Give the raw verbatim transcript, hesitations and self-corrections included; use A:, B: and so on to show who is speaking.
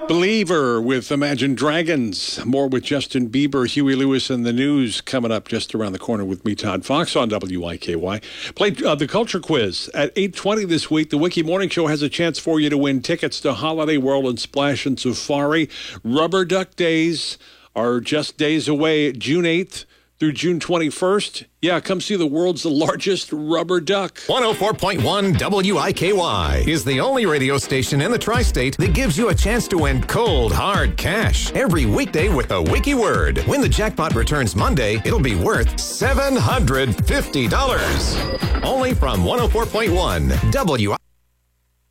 A: Believer with Imagine Dragons. More with Justin Bieber, Huey Lewis, and the news coming up just around the corner with me, Todd Fox, on W I K Y. Played uh, the Culture Quiz at eight twenty this week. The Wiki Morning Show has a chance for you to win tickets to Holiday World and Splash and Safari. Rubber Duck Days are just days away, June eighth through June twenty-first. Yeah, come see the world's largest rubber duck.
B: one oh four point one W I K Y is the only radio station in the tri-state that gives you a chance to win cold, hard cash every weekday with a wiki word. When the jackpot returns Monday, it'll be worth seven hundred fifty dollars. Only from one oh four point one W I K Y.